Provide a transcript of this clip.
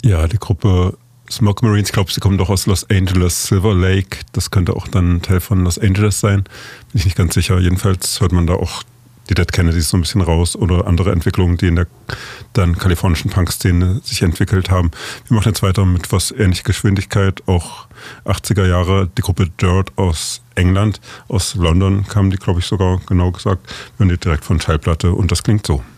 Ja, die Gruppe Smoke Marines, ich glaube, sie kommen doch aus Los Angeles, Silver Lake. Das könnte auch dann ein Teil von Los Angeles sein. Bin ich nicht ganz sicher. Jedenfalls hört man da auch die Dead Kennedys so ein bisschen raus oder andere Entwicklungen, die in der dann kalifornischen Punk-Szene sich entwickelt haben. Wir machen jetzt weiter mit was ähnlicher Geschwindigkeit, auch 80er Jahre, die Gruppe Dirt aus England, aus London kamen die, glaube ich, sogar genau gesagt. Wir hören die direkt von Schallplatte und das klingt so.